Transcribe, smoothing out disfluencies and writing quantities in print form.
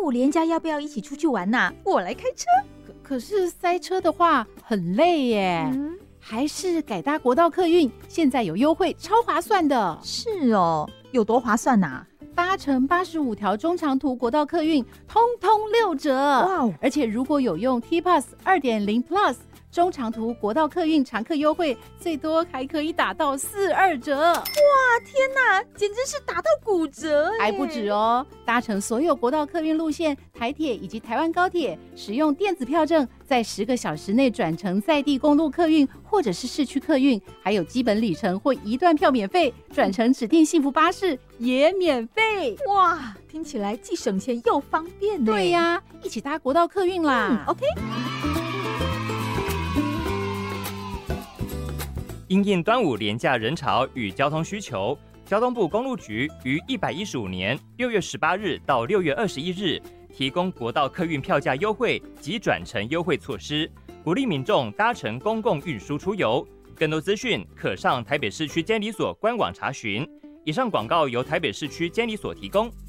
午连假要不要一起出去玩呐？我来开车。 可是塞车的话很累耶。还是改搭国道客运，现在有优惠，超划算的。 是哦，有多划算呐？ 搭乘85条中长途国道客运，通通6折。哇！而且如果有用 T-Pass 2.0 Plus 中长途国道客运常客优惠，最多还可以打到42折。哇， 天哪，简直是打到骨折耶！ 还不止哦，搭乘所有国道客运路线、台铁以及台湾高铁，使用电子票证，在10个小时内转乘在地公路客运或者是市区客运，还有基本里程或一段票免费，转乘指定幸福巴士也免费。 哇，听起来既省钱又方便呢。 对呀，一起搭国道客运啦。 OK。 因应端午连假人潮与交通需求，交通部公路局于115年6月18日到6月21日提供国道客运票价优惠及转乘优惠措施，鼓励民众搭乘公共运输出游。更多资讯可上台北市区监理所官网查询。以上广告由台北市区监理所提供。